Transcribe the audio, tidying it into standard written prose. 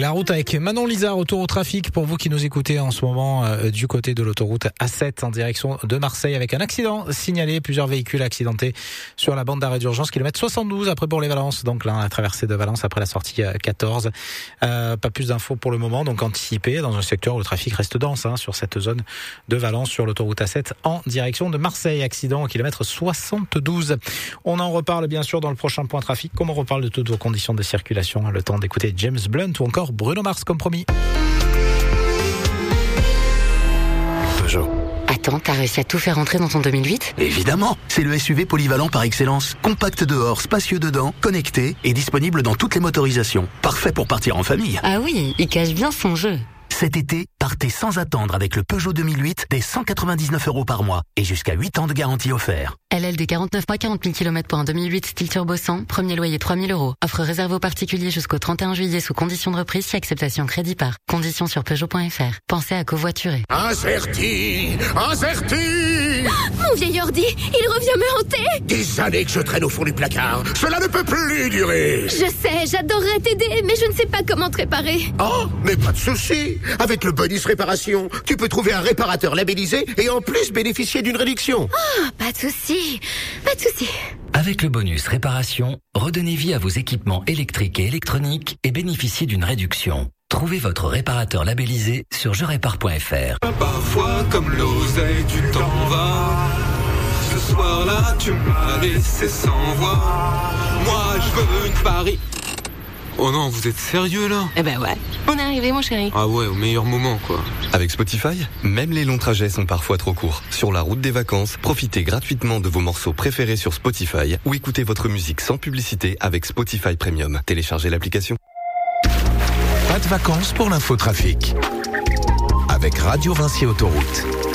La route avec Manon Lisa, retour au trafic pour vous qui nous écoutez en ce moment du côté de l'autoroute A7 en direction de Marseille avec un accident signalé, plusieurs véhicules accidentés sur la bande d'arrêt d'urgence, kilomètre 72 après Bourg-les-Valences, donc là la traversée de Valence après la sortie 14. Pas plus d'infos pour le moment, donc anticipé dans un secteur où le trafic reste dense sur cette zone de Valence sur l'autoroute A7 en direction de Marseille. Accident au kilomètre 72. On en reparle bien sûr dans le prochain point trafic, comme on reparle de toutes vos conditions de circulation. Le temps d'écouter James Blunt ou encore Bruno Mars comme promis. Peugeot. Attends, t'as réussi à tout faire rentrer dans ton 2008 ? Évidemment, c'est le SUV polyvalent par excellence. Compact dehors, spacieux dedans, connecté et disponible dans toutes les motorisations. Parfait pour partir en famille. Ah oui, il cache bien son jeu. Cet été, partez sans attendre avec le Peugeot 2008 dès 199 € par mois et jusqu'à 8 ans de garantie offert. LL de 49 mois, 40 000 km pour un 2008 style turbo 100, premier loyer 3 000 €. Offre réservée aux particuliers jusqu'au 31 juillet sous condition de reprise si acceptation crédit par. Conditions sur Peugeot.fr. Pensez à covoiturer. Incerti. Mon vieil ordi, il revient me hanter. Des années que je traîne au fond du placard. Cela ne peut plus durer. Je sais, j'adorerais t'aider, mais je ne sais pas comment te réparer. Oh, mais pas de souci. Avec le bonus réparation, tu peux trouver un réparateur labellisé et en plus bénéficier d'une réduction. Oh, pas de souci. Avec le bonus réparation, redonnez vie à vos équipements électriques et électroniques et bénéficiez d'une réduction. Trouvez votre réparateur labellisé sur jerépare.fr. Parfois, comme l'oseille, tu t'en vas. Ce soir-là, tu m'as laissé sans voix. Moi, je veux une Paris. Oh non, vous êtes sérieux là ? Eh ben ouais, on est arrivé mon chéri. Ah ouais, au meilleur moment quoi. Avec Spotify, même les longs trajets sont parfois trop courts. Sur la route des vacances, profitez gratuitement de vos morceaux préférés sur Spotify ou écoutez votre musique sans publicité avec Spotify Premium. Téléchargez l'application. Pas de vacances pour l'infotrafic. Avec Radio Vinci Autoroute.